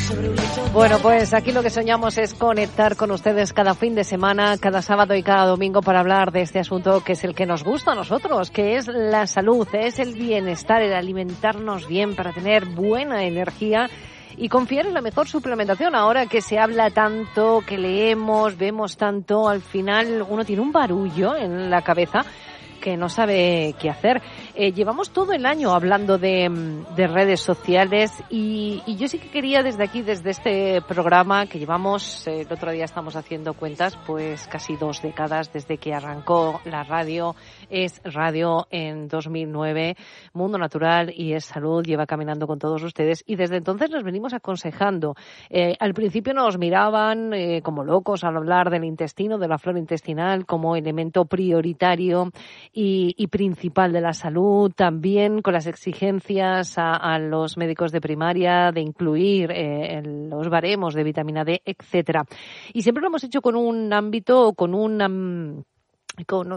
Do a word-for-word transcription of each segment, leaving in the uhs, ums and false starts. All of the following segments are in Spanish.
Bueno, pues aquí lo que soñamos es conectar con ustedes cada fin de semana, cada sábado y cada domingo para hablar de este asunto que es el que nos gusta a nosotros, que es la salud, es el bienestar, el alimentarnos bien para tener buena energía y confiar en la mejor suplementación. Ahora que se habla tanto, que leemos, vemos tanto, al final uno tiene un barullo en la cabeza que no sabe qué hacer. Eh, llevamos todo el año hablando de, de redes sociales y, y yo sí que quería desde aquí, desde este programa que llevamos, eh, el otro día estamos haciendo cuentas, pues casi dos décadas desde que arrancó la radio, es radio en dos mil nueve, Mundo Natural y es Salud, lleva caminando con todos ustedes y desde entonces nos venimos aconsejando. Eh, al principio nos miraban eh, como locos al hablar del intestino, de la flora intestinal como elemento prioritario Y, y principal de la salud, también con las exigencias a, a los médicos de primaria de incluir eh, los baremos de vitamina D, etcétera. Y siempre lo hemos hecho con un ámbito, con un... Um, Con,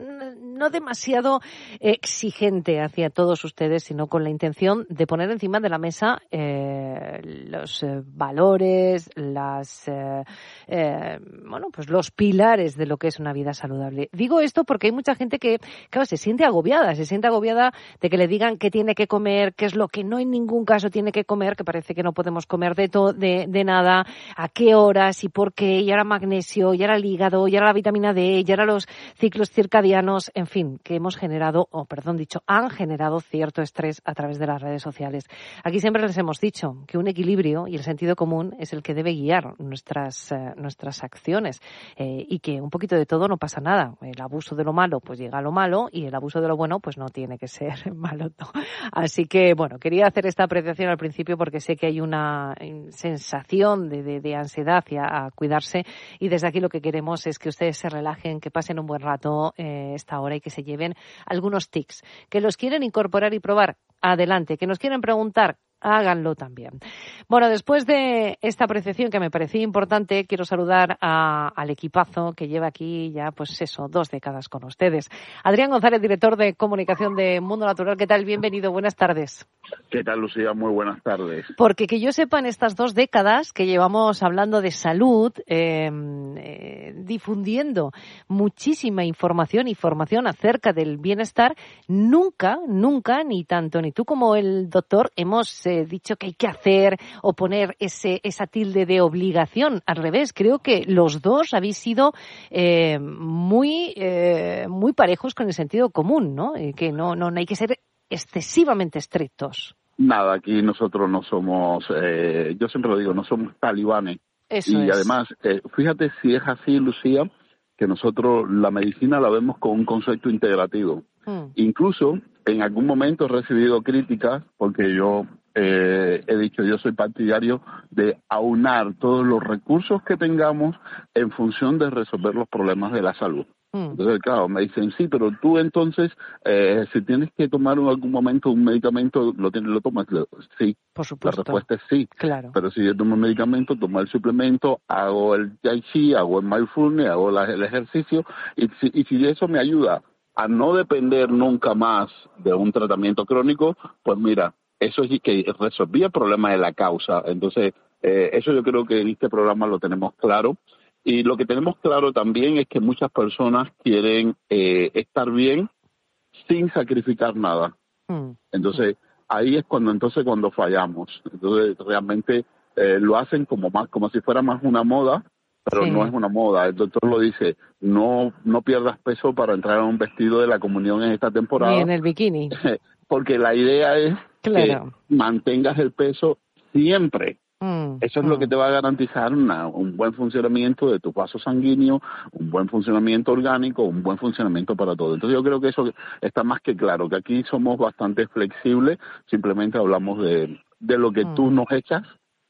no demasiado exigente hacia todos ustedes, sino con la intención de poner encima de la mesa eh, los eh, valores, las eh, eh, bueno, pues los pilares de lo que es una vida saludable. Digo esto porque hay mucha gente que, claro, se siente agobiada, se siente agobiada de que le digan qué tiene que comer, qué es lo que no en ningún caso tiene que comer, que parece que no podemos comer de to- de, de nada, a qué horas y por qué, y ahora magnesio, y ahora el hígado, y ahora la vitamina D, y ahora los ciclos circadianos, en fin, que hemos generado, o perdón dicho, han generado cierto estrés a través de las redes sociales. Aquí siempre les hemos dicho que un equilibrio y el sentido común es el que debe guiar nuestras eh, nuestras acciones eh, y que un poquito de todo no pasa nada. El abuso de lo malo pues llega a lo malo y el abuso de lo bueno pues no tiene que ser malo, ¿no? Así que, bueno, quería hacer esta apreciación al principio porque sé que hay una sensación de, de, de ansiedad y a, a cuidarse y desde aquí lo que queremos es que ustedes se relajen, que pasen un buen rato eh, esta hora y que se lleven algunos tics. Que los quieren incorporar y probar, adelante. Que nos quieren preguntar, háganlo también. Bueno, después de esta apreciación que me parecía importante, quiero saludar a, al equipazo que lleva aquí ya, pues eso, dos décadas con ustedes. Adrián González, director de comunicación de Mundo Natural. ¿Qué tal? Bienvenido, buenas tardes. ¿Qué tal, Lucía? Muy buenas tardes. Porque que yo sepa, en estas dos décadas que llevamos hablando de salud, eh, eh, difundiendo muchísima información, información acerca del bienestar, nunca, nunca, ni tanto ni tú como el doctor, hemos eh, dicho que hay que hacer o poner ese esa tilde de obligación. Al revés, creo que los dos habéis sido eh, muy, eh, muy parejos con el sentido común, ¿no? Eh, que no, no, no hay que ser excesivamente estrictos. Nada, aquí nosotros no somos, eh, yo siempre lo digo, no somos talibanes. Eso y es. además, eh, fíjate si es así, Lucía, que nosotros la medicina la vemos con un concepto integrativo. Mm. Incluso en algún momento he recibido críticas porque yo eh, he dicho, yo soy partidario de aunar todos los recursos que tengamos en función de resolver los problemas de la salud. Entonces, claro, me dicen, sí, pero tú entonces, eh, si tienes que tomar en algún momento un medicamento, ¿lo tienes, lo tomas? Sí. Por supuesto. La respuesta es sí. Claro. Pero si yo tomo un medicamento, tomo el suplemento, hago el tai chi, hago el mindfulness, hago la, el ejercicio, y si, y si eso me ayuda a no depender nunca más de un tratamiento crónico, pues mira, eso es que resolvía el problema de la causa. Entonces, eh, eso yo creo que en este programa lo tenemos claro. Y lo que tenemos claro también es que muchas personas quieren eh, estar bien sin sacrificar nada. Mm. Entonces, ahí es cuando entonces cuando fallamos. Entonces, realmente eh, lo hacen como más como si fuera más una moda, pero sí. No es una moda. El doctor lo dice, no no pierdas peso para entrar en un vestido de la comunión en esta temporada. Ni en el bikini. Porque la idea es claro. que mantengas el peso siempre. Mm, Eso es mm. lo que te va a garantizar una, un buen funcionamiento de tu vaso sanguíneo, un buen funcionamiento orgánico, un buen funcionamiento para todo. Entonces yo creo que eso está más que claro, que aquí somos bastante flexibles, simplemente hablamos de, de lo que mm. tú nos echas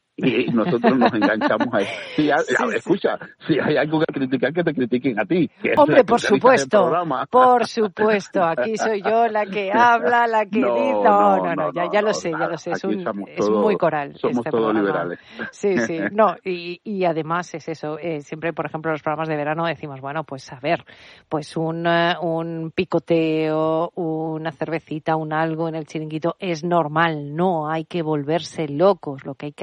y nosotros nos enganchamos a eso. Si hay, sí, escucha, sí. si hay algo que criticar, que te critiquen a ti. Que Hombre, por supuesto, por supuesto. Aquí soy yo la que habla, la que no, dice... No, no, no, no, ya, ya lo sé, ya lo sé. Es, un, todos, es muy coral. Somos este todos programa. liberales. Sí, sí. No, y, y además es eso. Eh, siempre, por ejemplo, en los programas de verano decimos, bueno, pues a ver, pues un, uh, un picoteo, una cervecita, un algo en el chiringuito es normal. No hay que volverse locos. Lo que hay que hacer es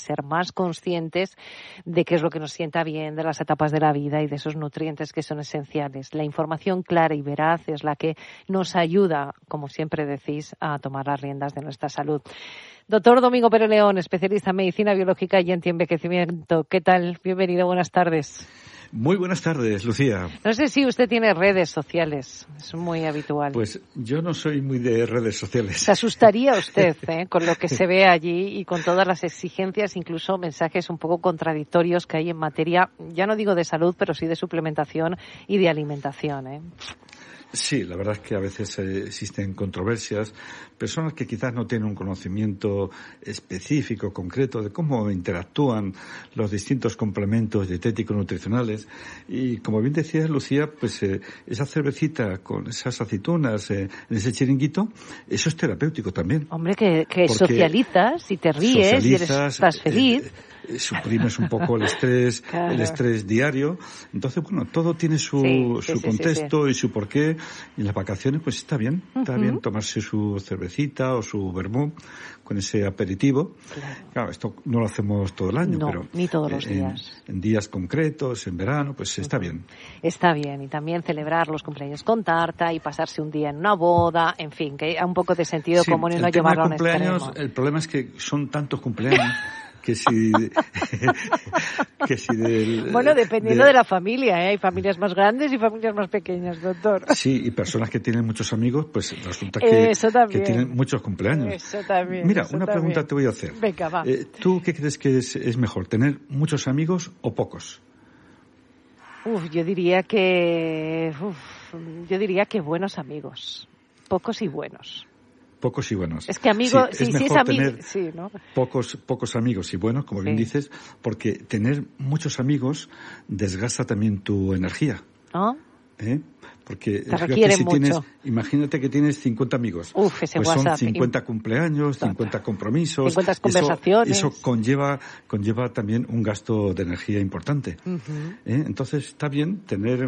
ser más conscientes de qué es lo que nos sienta bien, de las etapas de la vida y de esos nutrientes que son esenciales. La información clara y veraz es la que nos ayuda, como siempre decís, a tomar las riendas de nuestra salud. Doctor Domingo Pérez León, especialista en medicina biológica y antienvejecimiento. ¿Qué tal? Bienvenido, buenas tardes. Muy buenas tardes, Lucía. No sé si usted tiene redes sociales, es muy habitual. Pues yo no soy muy de redes sociales. Se asustaría usted ¿eh? con lo que se ve allí y con todas las exigencias, incluso mensajes un poco contradictorios que hay en materia, ya no digo de salud, pero sí de suplementación y de alimentación, ¿eh? Sí, la verdad es que a veces eh, existen controversias, personas que quizás no tienen un conocimiento específico, concreto, de cómo interactúan los distintos complementos dietéticos nutricionales. Y como bien decía Lucía, pues eh, esa cervecita con esas aceitunas eh, en ese chiringuito, eso es terapéutico también. Hombre, que, que socializas y te ríes y eres, estás feliz. Eh, eh, suprimes un poco el estrés, claro. el estrés diario. Entonces, bueno, todo tiene su, sí, su sí, contexto sí, sí. y su porqué. Y en las vacaciones, pues está bien, está uh-huh. bien tomarse su cervecita o su vermut con ese aperitivo. Claro. claro, esto no lo hacemos todo el año, no, pero ni todos los en, días. En días concretos, en verano, pues está uh-huh. bien. Está bien, y también celebrar los cumpleaños con tarta y pasarse un día en una boda, en fin, que hay un poco de sentido sí, común y no llevarlo a un extremo. El problema es que son tantos cumpleaños que si que si del, bueno, dependiendo de, de la familia, ¿eh? Hay familias más grandes y familias más pequeñas, doctor. Sí, y personas que tienen muchos amigos, pues resulta que, que tienen muchos cumpleaños. Eso también. Mira, eso una también. pregunta te voy a hacer. Venga, va. Eh, ¿Tú qué crees que es, es mejor, tener muchos amigos o pocos? Uf, yo diría que uf, yo diría que buenos amigos, pocos y buenos. Pocos y buenos. Es que amigos, sí, sí, es sí, mejor es amigo, tener sí, ¿no? pocos, pocos amigos y buenos, como sí. bien dices, porque tener muchos amigos desgasta también tu energía. ¿No? ¿Eh? Porque te requiere si mucho. Tienes, imagínate que tienes cincuenta amigos. Uf, ese pues WhatsApp. Son cincuenta cumpleaños, cincuenta compromisos. cincuenta conversaciones. Eso, eso conlleva, conlleva también un gasto de energía importante. Uh-huh. ¿Eh? Entonces está bien tener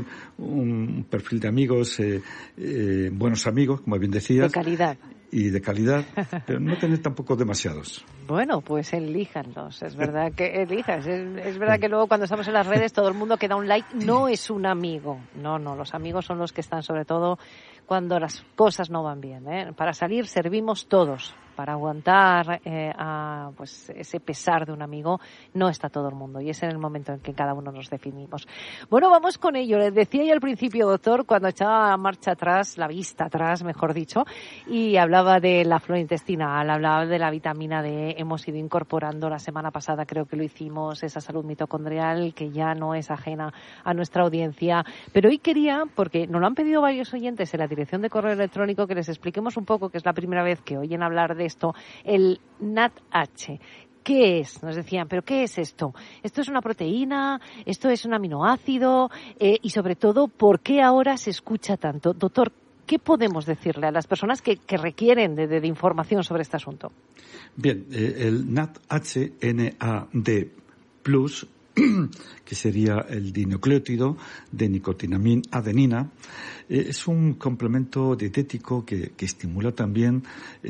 un perfil de amigos, eh, eh, buenos amigos, como bien decías. De calidad. Y de calidad, pero no tener tampoco demasiados. Bueno, pues elíjanlos, es verdad que elijas. Es, es verdad que luego cuando estamos en las redes todo el mundo que da un like no es un amigo. No, no, los amigos son los que están sobre todo cuando las cosas no van bien, ¿eh? Para salir servimos todos. Para aguantar eh, a, pues ese pesar de un amigo no está todo el mundo y es en el momento en que cada uno nos definimos. Bueno, vamos con ello. Les decía yo al principio, doctor, cuando echaba marcha atrás, la vista atrás, mejor dicho, y hablaba de la flora intestinal, hablaba de la vitamina D, hemos ido incorporando la semana pasada, creo que lo hicimos, esa salud mitocondrial que ya no es ajena a nuestra audiencia. Pero hoy quería, porque nos lo han pedido varios oyentes en la dirección de correo electrónico, que les expliquemos un poco, que es la primera vez que oyen hablar de esto, el N A D H. ¿Qué es? Nos decían, ¿pero qué es esto? ¿Esto es una proteína? ¿Esto es un aminoácido? Eh, y sobre todo, ¿por qué ahora se escucha tanto? Doctor, ¿qué podemos decirle a las personas que, que requieren de, de, de información sobre este asunto? Bien, eh, el N A D H, N A D plus, que sería el dinucleótido de nicotinamina adenina, eh, es un complemento dietético que, que estimula también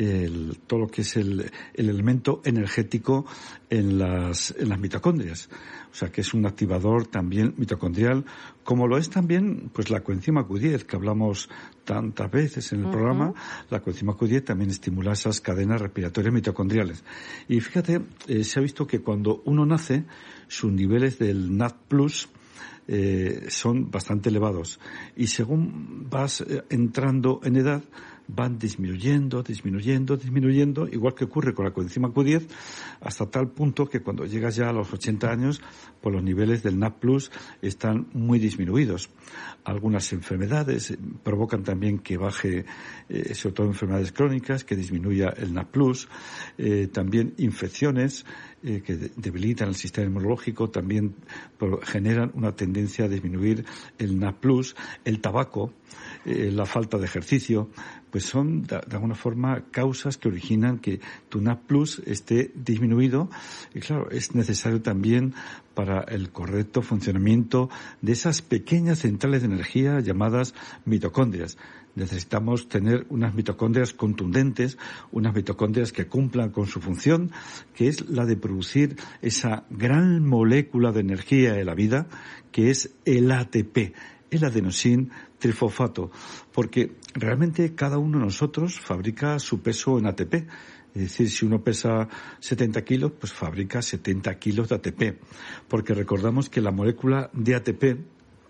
el, todo lo que es el, el elemento energético en las, en las mitocondrias. O sea, que es un activador también mitocondrial, como lo es también pues la coenzima Q diez, que hablamos tantas veces en el uh-huh. programa. La coenzima Q diez también estimula esas cadenas respiratorias mitocondriales. Y fíjate, eh, se ha visto que cuando uno nace, sus niveles del N A D plus eh, son bastante elevados. Y según vas eh, entrando en edad, van disminuyendo, disminuyendo, disminuyendo, igual que ocurre con la coenzima Q diez, hasta tal punto que cuando llegas ya a los ochenta años, pues los niveles del N A D plus están muy disminuidos. Algunas enfermedades provocan también que baje, eh, sobre todo enfermedades crónicas, que disminuya el N A D plus, eh, también infecciones eh, que debilitan el sistema inmunológico, también generan una tendencia a disminuir el N A D plus, el tabaco, eh, la falta de ejercicio, pues son de, de alguna forma causas que originan que tu N A D plus esté disminuido y claro, es necesario también para el correcto funcionamiento de esas pequeñas centrales de energía llamadas mitocondrias. Necesitamos tener unas mitocondrias contundentes, unas mitocondrias que cumplan con su función, que es la de producir esa gran molécula de energía de la vida, que es el A T P, el adenosín trifosfato, porque realmente cada uno de nosotros fabrica su peso en A T P. Es decir, si uno pesa setenta kilos, pues fabrica setenta kilos de A T P, porque recordamos que la molécula de A T P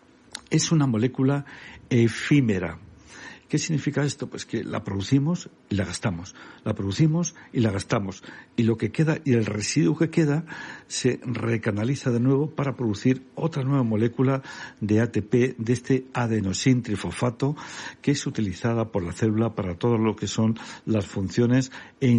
es una molécula efímera. ¿Qué significa esto? Pues que la producimos y la gastamos, la producimos y la gastamos, y lo que queda y el residuo que queda se recanaliza de nuevo para producir otra nueva molécula de A T P, de este adenosín trifosfato, que es utilizada por la célula para todo lo que son las funciones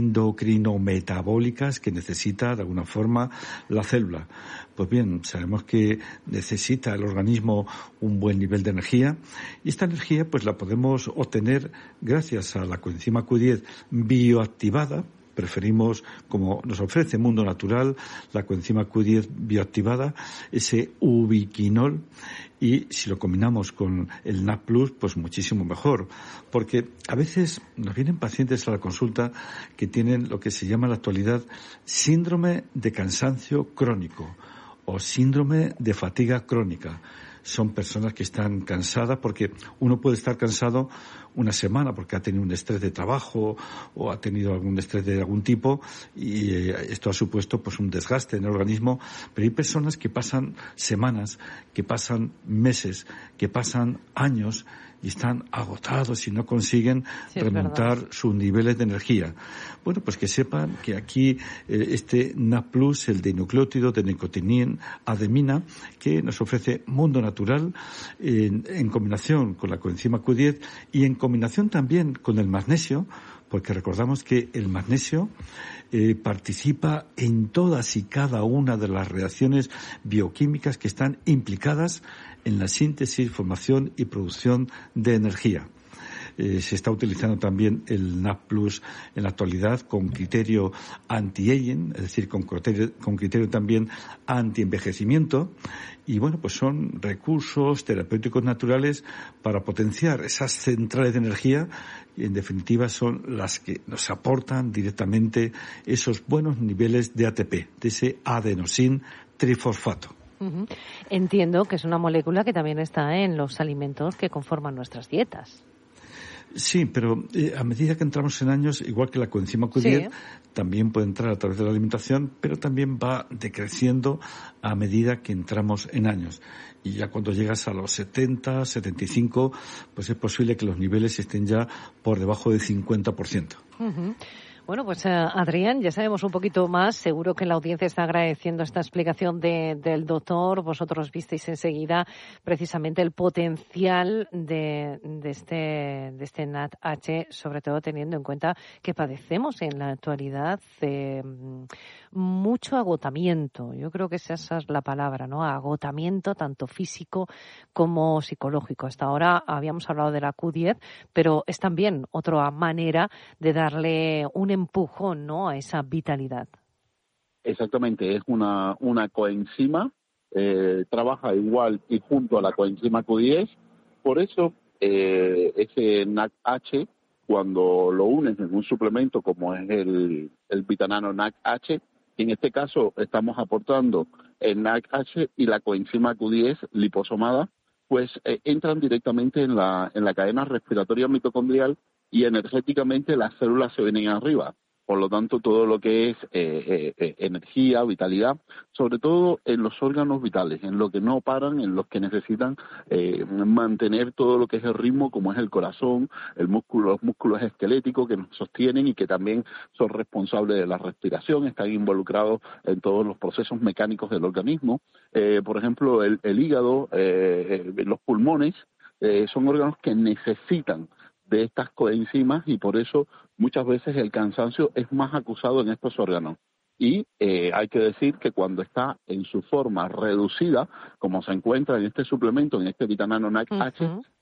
endocrinometabólicas que necesita de alguna forma la célula. Pues bien, sabemos que necesita el organismo un buen nivel de energía, y esta energía pues la podemos obtener gracias a la coenzima Q diez bioactivada. Preferimos, como nos ofrece Mundo Natural, la coenzima Q diez bioactivada, ese ubiquinol, y si lo combinamos con el N A C plus, pues muchísimo mejor, porque a veces nos vienen pacientes a la consulta que tienen lo que se llama en la actualidad síndrome de cansancio crónico o síndrome de fatiga crónica. Son personas que están cansadas, porque uno puede estar cansado una semana porque ha tenido un estrés de trabajo o ha tenido algún estrés de algún tipo, y eh, esto ha supuesto pues un desgaste en el organismo, pero hay personas que pasan semanas, que pasan meses, que pasan años y están agotados y no consiguen sí, remontar sus niveles de energía. Bueno, pues que sepan que aquí eh, este N A C plus, el dinucleótido de nicotinamina ademina, que nos ofrece Mundo Natural en, en combinación con la coenzima Q diez y en combinación también con el magnesio, porque recordamos que el magnesio eh, participa en todas y cada una de las reacciones bioquímicas que están implicadas en la síntesis, formación y producción de energía. Eh, se está utilizando también el N A C plus en la actualidad con criterio anti-aging, es decir, con criterio, con criterio también anti-envejecimiento. Y bueno, pues son recursos terapéuticos naturales para potenciar esas centrales de energía, y en definitiva son las que nos aportan directamente esos buenos niveles de A T P, de ese adenosín trifosfato. Uh-huh. Entiendo que es una molécula que también está en los alimentos que conforman nuestras dietas. Sí, pero eh, a medida que entramos en años, igual que la coenzima Q diez, sí, también puede entrar a través de la alimentación, pero también va decreciendo a medida que entramos en años. Y ya cuando llegas a los setenta, setenta y cinco, pues es posible que los niveles estén ya por debajo del cincuenta por ciento. Uh-huh. Bueno, pues eh, Adrián, ya sabemos un poquito más. Seguro que la audiencia está agradeciendo esta explicación de, del doctor. Vosotros visteis enseguida precisamente el potencial de, de este de este N A T H, sobre todo teniendo en cuenta que padecemos en la actualidad de mucho agotamiento. Yo creo que esa es la palabra, ¿no? Agotamiento tanto físico como psicológico. Hasta ahora habíamos hablado de la Q diez, pero es también otra manera de darle un empujón, ¿no?, a esa vitalidad. Exactamente, es una, una coenzima, eh, trabaja igual y junto a la coenzima Q diez, por eso eh, ese N A C H, cuando lo unes en un suplemento como es el, el Vitanano N A C H, en este caso estamos aportando el N A C H y la coenzima Q diez liposomada, pues eh, entran directamente en la, en la cadena respiratoria mitocondrial y energéticamente las células se vienen arriba. Por lo tanto, todo lo que es eh, eh, energía, vitalidad, sobre todo en los órganos vitales, en lo que no paran, en los que necesitan eh, mantener todo lo que es el ritmo, como es el corazón, el músculo, los músculos esqueléticos que nos sostienen y que también son responsables de la respiración, están involucrados en todos los procesos mecánicos del organismo. Eh, por ejemplo, el, el hígado, eh, eh, los pulmones, eh, son órganos que necesitan de estas coenzimas y por eso muchas veces el cansancio es más acusado en estos órganos. Y eh, hay que decir que cuando está en su forma reducida, como se encuentra en este suplemento, en este Vitanano N A C H, uh-huh.